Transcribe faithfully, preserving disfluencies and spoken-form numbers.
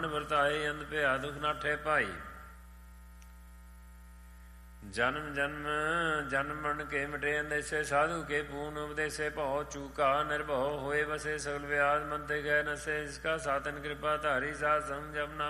ਵਰਤਾਏ ਅੰਧ ਭਿਆ ਦੁਖ ਨਾਠੇ ਭਾਈ। ਜਨਮ ਜਨਮ ਜਨਮ ਮਰਨ ਕੇ ਮਿਟੇ ਅੰਦੇਸੇ ਸਾਧੂ ਕੇ ਪੂਰਨ ਉਪਦੇਸੇ ਭਉ ਚੂਕਾ ਨਿਰਭਉ ਹੋਏ ਵਸੇ ਸਗਲ ਵਿਆਜ ਮਨ ਤੇ ਗਏ ਨਸੇ। ਇਸਕਾ ਸਾਤਨ ਕਿਰਪਾ ਧਾਰੀ ਸਾਧ ਸੰਗ ਜਪਨਾ